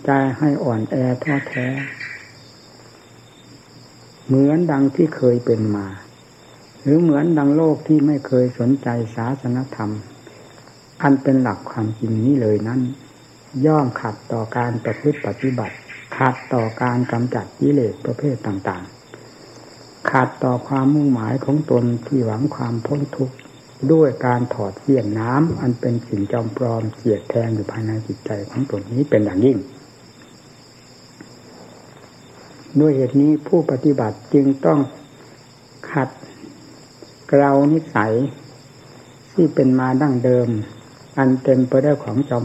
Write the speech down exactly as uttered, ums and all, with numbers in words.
ใจให้อ่อนแอท้อแท้เหมือนดังที่เคยเป็นมาหรือเหมือนดังโลกที่ไม่เคยสนใจศาสนธรรมอันเป็นหลักความจริงนี้เลยนั้นย่อมขัดต่อการประพฤติปฏิบัติขัดต่อการกำจัดกิเลสประเภทต่างๆขัดต่อความมุ่งหมายของตนที่หวังความพ้นทุกข์ด้วยการถอดเสี้ยนน้ำอันเป็นสิ่งจอมปลอมเสียดแทงอยู่ภายในจิตใจของตนนี้เป็นอย่างยิ่งด้วยเหตุนี้ผู้ปฏิบัติจึงต้องขัดเกลานิสัยที่เป็นมาดั้งเดิมอันเต็มไปด้วยของจอม